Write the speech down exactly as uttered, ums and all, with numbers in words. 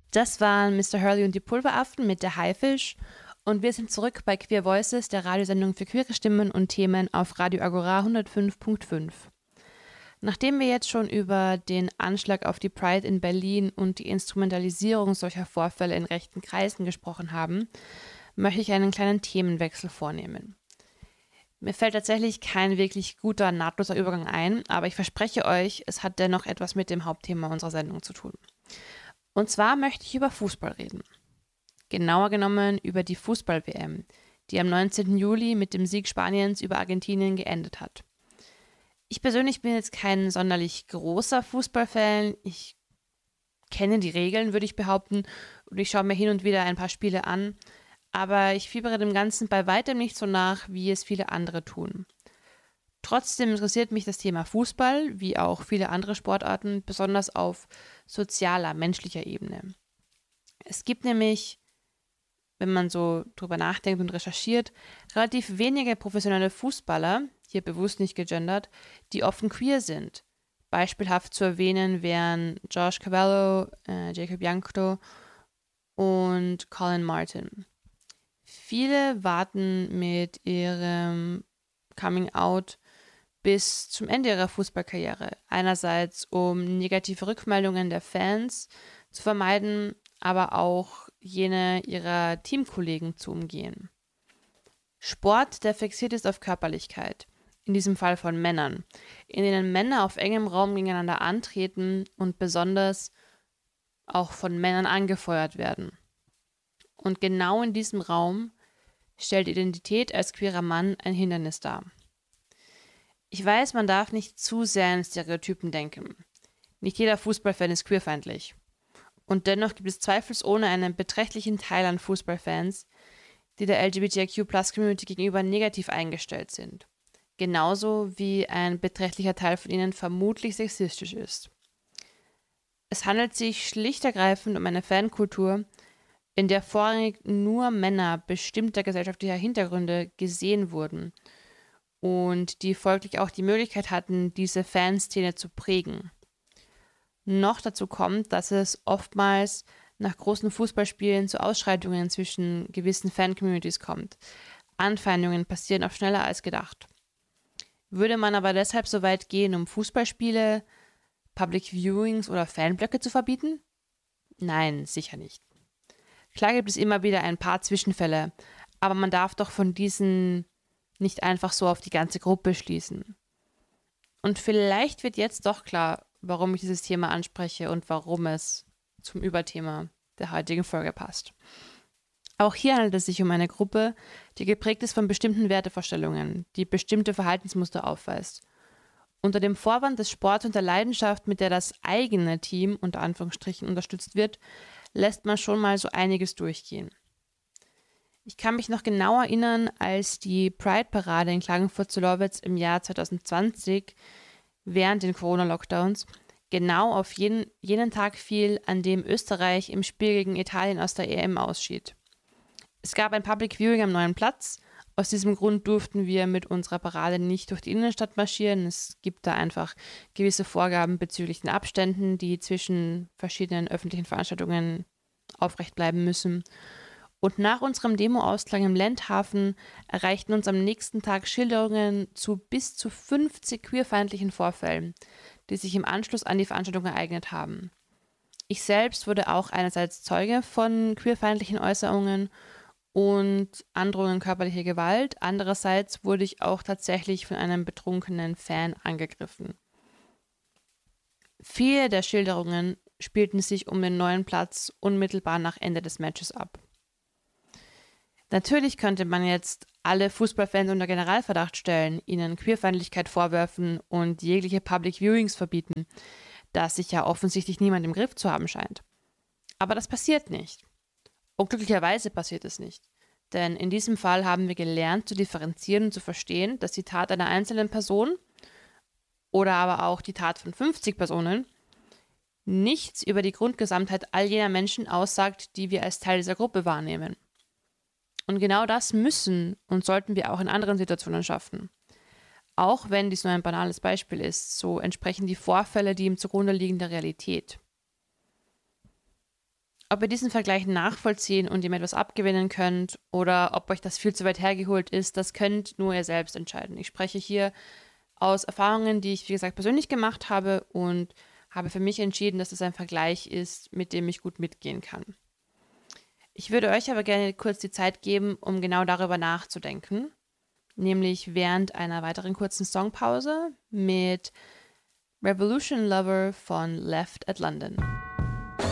Das waren Mister Hurley und die Pulveraffen mit der Haifisch und wir sind zurück bei Queer Voices, der Radiosendung für queere Stimmen und Themen auf Radio Agora hundertfünf Komma fünf. Nachdem wir jetzt schon über den Anschlag auf die Pride in Berlin und die Instrumentalisierung solcher Vorfälle in rechten Kreisen gesprochen haben, möchte ich einen kleinen Themenwechsel vornehmen. Mir fällt tatsächlich kein wirklich guter, nahtloser Übergang ein, aber ich verspreche euch, es hat dennoch etwas mit dem Hauptthema unserer Sendung zu tun. Und zwar möchte ich über Fußball reden. Genauer genommen über die Fußball-W M, die am neunzehnten Juli mit dem Sieg Spaniens über Argentinien geendet hat. Ich persönlich bin jetzt kein sonderlich großer Fußballfan. Ich kenne die Regeln, würde ich behaupten, und ich schaue mir hin und wieder ein paar Spiele an. Aber ich fiebere dem Ganzen bei weitem nicht so nach, wie es viele andere tun. Trotzdem interessiert mich das Thema Fußball, wie auch viele andere Sportarten, besonders auf sozialer, menschlicher Ebene. Es gibt nämlich, wenn man so drüber nachdenkt und recherchiert, relativ wenige professionelle Fußballer, hier bewusst nicht gegendert, die offen queer sind. Beispielhaft zu erwähnen wären Josh Cavallo, äh, Jacob Jankto und Colin Martin. Viele warten mit ihrem Coming Out bis zum Ende ihrer Fußballkarriere. Einerseits, um negative Rückmeldungen der Fans zu vermeiden, aber auch jene ihrer Teamkollegen zu umgehen. Sport, der fixiert ist auf Körperlichkeit, in diesem Fall von Männern, in denen Männer auf engem Raum gegeneinander antreten und besonders auch von Männern angefeuert werden. Und genau in diesem Raum stellt Identität als queerer Mann ein Hindernis dar. Ich weiß, man darf nicht zu sehr in Stereotypen denken. Nicht jeder Fußballfan ist queerfeindlich. Und dennoch gibt es zweifelsohne einen beträchtlichen Teil an Fußballfans, die der L G B T I Q Plus Community gegenüber negativ eingestellt sind. Genauso wie ein beträchtlicher Teil von ihnen vermutlich sexistisch ist. Es handelt sich schlicht ergreifend um eine Fankultur, in der vorrangig nur Männer bestimmter gesellschaftlicher Hintergründe gesehen wurden und die folglich auch die Möglichkeit hatten, diese Fanszene zu prägen. Noch dazu kommt, dass es oftmals nach großen Fußballspielen zu Ausschreitungen zwischen gewissen Fan-Communities kommt. Anfeindungen passieren oft schneller als gedacht. Würde man aber deshalb so weit gehen, um Fußballspiele, Public Viewings oder Fanblöcke zu verbieten? Nein, sicher nicht. Klar gibt es immer wieder ein paar Zwischenfälle, aber man darf doch von diesen nicht einfach so auf die ganze Gruppe schließen. Und vielleicht wird jetzt doch klar, warum ich dieses Thema anspreche und warum es zum Überthema der heutigen Folge passt. Auch hier handelt es sich um eine Gruppe, die geprägt ist von bestimmten Wertevorstellungen, die bestimmte Verhaltensmuster aufweist. Unter dem Vorwand des Sports und der Leidenschaft, mit der das eigene Team unter Anführungsstrichen unterstützt wird, lässt man schon mal so einiges durchgehen. Ich kann mich noch genau erinnern, als die Pride-Parade in Klagenfurt-Zellowitz im Jahr zwanzig zwanzig während den Corona-Lockdowns genau auf jeden, jenen Tag fiel, an dem Österreich im Spiel gegen Italien aus der E M ausschied. Es gab ein Public Viewing am Neuen Platz. Aus diesem Grund durften wir mit unserer Parade nicht durch die Innenstadt marschieren. Es gibt da einfach gewisse Vorgaben bezüglich den Abständen, die zwischen verschiedenen öffentlichen Veranstaltungen aufrecht bleiben müssen. Und nach unserem Demo-Ausklang im Lendhafen erreichten uns am nächsten Tag Schilderungen zu bis zu fünfzig queerfeindlichen Vorfällen, die sich im Anschluss an die Veranstaltung ereignet haben. Ich selbst wurde auch einerseits Zeuge von queerfeindlichen Äußerungen und Androhungen körperlicher Gewalt, andererseits wurde ich auch tatsächlich von einem betrunkenen Fan angegriffen. Viele der Schilderungen spielten sich um den Neuen Platz unmittelbar nach Ende des Matches ab. Natürlich könnte man jetzt alle Fußballfans unter Generalverdacht stellen, ihnen Queerfeindlichkeit vorwerfen und jegliche Public Viewings verbieten, da sich ja offensichtlich niemand im Griff zu haben scheint. Aber das passiert nicht. Und glücklicherweise passiert es nicht. Denn in diesem Fall haben wir gelernt zu differenzieren und zu verstehen, dass die Tat einer einzelnen Person oder aber auch die Tat von fünfzig Personen nichts über die Grundgesamtheit all jener Menschen aussagt, die wir als Teil dieser Gruppe wahrnehmen. Und genau das müssen und sollten wir auch in anderen Situationen schaffen. Auch wenn dies nur ein banales Beispiel ist, so entsprechen die Vorfälle, die ihm zugrunde liegen, der Realität. Ob ihr diesen Vergleich nachvollziehen und ihm etwas abgewinnen könnt oder ob euch das viel zu weit hergeholt ist, das könnt nur ihr selbst entscheiden. Ich spreche hier aus Erfahrungen, die ich, wie gesagt, persönlich gemacht habe und habe für mich entschieden, dass es ein Vergleich ist, mit dem ich gut mitgehen kann. Ich würde euch aber gerne kurz die Zeit geben, um genau darüber nachzudenken, nämlich während einer weiteren kurzen Songpause mit Revolution Lover von Left at London.